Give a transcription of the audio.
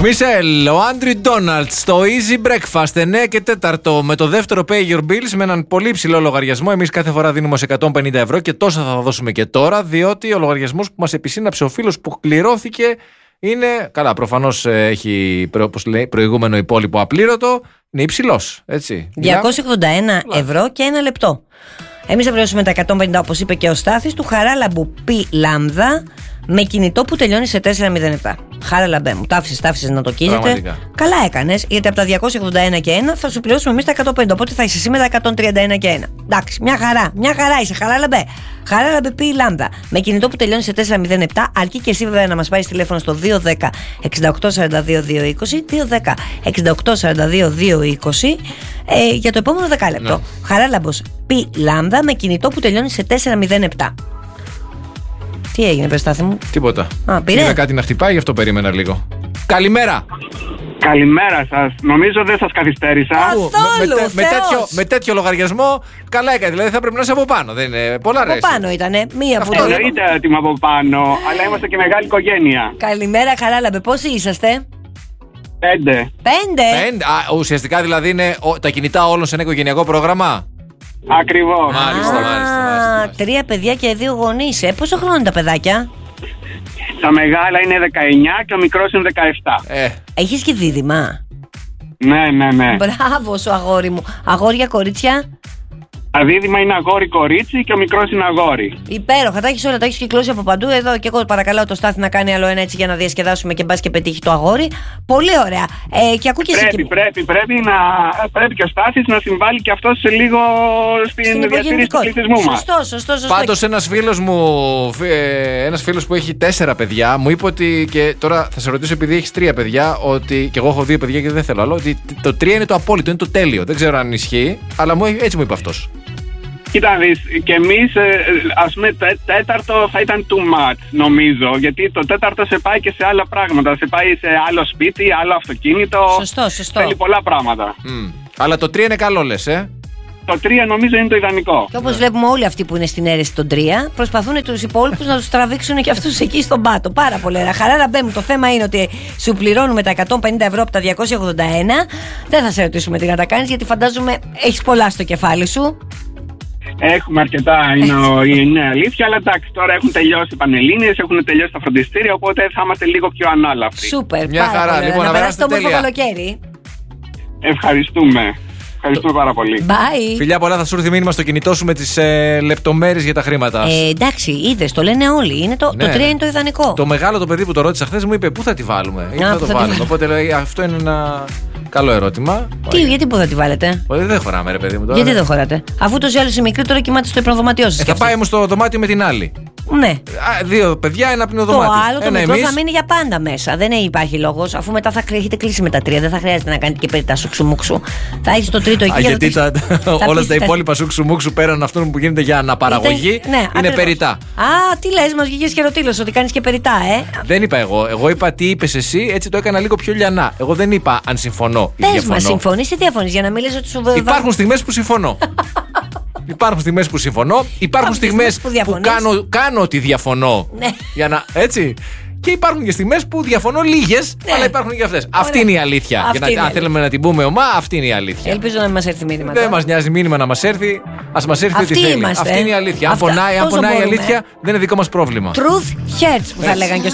Μισελ, ο Άντριου Ντόναλτ στο Easy Breakfast 9 και 4 με το δεύτερο Pay Your Bills με έναν πολύ υψηλό λογαριασμό. Εμείς κάθε φορά δίνουμε σε 150 ευρώ και τόσα θα δώσουμε και τώρα, διότι ο λογαριασμός που μας επισύναψε ο φίλος που κληρώθηκε είναι. Καλά, προφανώς έχει προηγούμενο υπόλοιπο απλήρωτο. Είναι υψηλός, έτσι. 281 ευρώ και 1 λεπτό. Εμείς θα πληρώσουμε τα 150, όπως είπε και ο Στάθης, του Χαράλαμπου Πι Λάμδα με κινητό που τελειώνει σε 407. Χαράλαμπε μου, τα άφησες να το κοίζετε. Καλά έκανες, γιατί από τα 281 και 1 θα σου πληρώσουμε εμείς τα 150. Οπότε θα είσαι εσύ με τα 131 και 1. Εντάξει, μια χαρά είσαι, Χαράλαμπε. Χαράλαμπε Πι Λάμδα με κινητό που τελειώνει σε 407. Αρκεί και εσύ βέβαια να μας πάρεις τηλέφωνο στο 210 68 42 220. 210 68 42 220 για το επόμενο δεκάλεπτο. Ναι. Χαράλαμπος Πι Λάμδα με κινητό που τελειώνει σε 407. Τι έγινε, Πεστάθη μου? Τίποτα. Πήρε. Είδα κάτι να χτυπάει, γι' αυτό περίμενα λίγο. Καλημέρα. Καλημέρα σας. Νομίζω δεν σας καθυστέρησα. Με τέτοιο λογαριασμό, καλά έκανε. Δηλαδή θα πρέπει να είσαι από πάνω. Δεν είναι πολλά από πάνω ήτανε. Μία που εννοείται ότι είμαι από πάνω, αλλά είμαστε και μεγάλη οικογένεια. Καλημέρα, Χαράλαμπε. Πόσοι είσαστε? 5. Ουσιαστικά δηλαδή είναι τα κινητά όλων σε ένα οικογενειακό πρόγραμμα. Ακριβώς. Μάλιστα. 3 παιδιά και 2 γονείς. Πόσο χρόνο είναι τα παιδάκια? Τα μεγάλα είναι 19 και ο μικρός είναι 17. Έχεις και δίδυμα? Ναι. Μπράβο σου, αγόρι μου. Αγόρια, κορίτσια? Τα δίδυμα είναι αγόρι-κορίτσι και ο μικρός είναι αγόρι. Υπέροχα, τα έχεις όλα, τα έχεις κυκλώσει από παντού. Εδώ και εγώ παρακαλάω το Στάθη να κάνει άλλο ένα έτσι για να διασκεδάσουμε και μπας και πετύχει το αγόρι. Πολύ ωραία. Και ακού και πρέπει και ο Στάθης να συμβάλλει και αυτός σε λίγο στην διατήρηση του πληθυσμού μας. Σωστό. Πάντως ένας φίλος που έχει 4 παιδιά μου είπε ότι, και τώρα θα σε ρωτήσω επειδή έχεις 3 παιδιά, ότι και εγώ έχω 2 παιδιά και δεν θέλω άλλο, ότι το 3 είναι το απόλυτο, είναι το τέλειο. Δεν ξέρω αν ισχύει, αλλά έτσι μου είπε αυτός. Κοίτα δεις, και εμείς ας πούμε το τέταρτο θα ήταν too much νομίζω, γιατί το τέταρτο σε πάει και σε άλλα πράγματα, σε πάει σε άλλο σπίτι, άλλο αυτοκίνητο. Σωστό. Θέλει πολλά πράγματα. Αλλά το 3 είναι καλό λες, Το 3 νομίζω είναι το ιδανικό. Και όπως βλέπουμε όλοι αυτοί που είναι στην αίρεση των 3 προσπαθούν τους υπόλοιπους να τους τραβήξουν και αυτούς εκεί στον πάτο. Πάρα πολύ ωραία. Χαράλαμπε μου, το θέμα είναι ότι σου πληρώνουμε τα 150 ευρώ από τα 281. Δεν θα σε ρωτήσουμε τι να τα κάνεις, γιατί φαντάζομαι έχεις πολλά στο κεφάλι σου. Έχουμε αρκετά, είναι αλήθεια, αλλά εντάξει, τώρα έχουν τελειώσει οι πανελλήνιες, έχουν τελειώσει τα φροντιστήρια, οπότε θα είμαστε λίγο πιο ανάλαφροι. Σούπερ, μια χαρά. Λοιπόν, να περάσετε όμορφο καλοκαίρι. Ευχαριστούμε πάρα πολύ. Bye. Φιλιά πολλά, θα σου έρθει μήνυμα στο κινητό σου με τις λεπτομέρειες για τα χρήματα. Εντάξει, είδες, το λένε όλοι. Είναι το 3 είναι το ιδανικό. Το μεγάλο το παιδί που το ρώτησα χθες μου είπε πού θα τη βάλουμε. Θα το βάλουμε. Οπότε λέει, αυτό είναι ένα καλό ερώτημα. Γιατί πού θα τη βάλετε? Δεν χωράμε, ρε παιδί μου τώρα. Γιατί δεν χωράτε? Αφού τόσο άλλοι η μικρή τώρα κοιμάται στο υπνοδωμάτιό σας. Θα πάει όμως στο δωμάτιο με την άλλη. Ναι. 2 παιδιά, ένα υπνοδωμάτιο. Το άλλο το μικρό θα μείνει για πάντα μέσα. Δεν υπάρχει λόγος. Αφού μετά θα έχετε κλείσει με τα 3, δεν θα χρειάζεται να κάνετε και περιτά σουξουμούξου. Θα έχεις το τρίτο εκεί. Γιατί όλα τα υπόλοιπα σουξουμούξου πέραν αυτών που γίνεται για αναπαραγωγή είναι περιτά. Τι λες, μας βγήκες χειροτήλος ότι κάνεις και περιτά, Δεν είπα εγώ. Εγώ είπα τι είπες εσύ, έτσι το έκανα λίγο πιο λιανά. Εγώ δεν είπα αν συμφωνώ ή διαφωνώ. Πες μας, συμφωνείς ή διαφωνείς, για να μην λες ότι σου βεβαιώνει. Υπάρχουν στιγμές που συμφωνώ. Υπάρχουν στιγμές που συμφωνώ. Υπάρχουν στιγμές που κάνω ότι διαφωνώ. Ναι. Έτσι. Και υπάρχουν και στιγμές που διαφωνώ λίγες, αλλά υπάρχουν και αυτές. Αυτή είναι η αλήθεια. Αν θέλουμε να την πούμε ομά, αυτή είναι η αλήθεια. Ελπίζω να μην μας έρθει μήνυμα. Δεν μας νοιάζει μήνυμα να μας έρθει. Ας μας έρθει ό,τι θέλει. Αυτή είναι η αλήθεια. Αν πονάει η αλήθεια, δεν είναι δικό μας πρόβλημα. Truth hurts που θα λέγαν και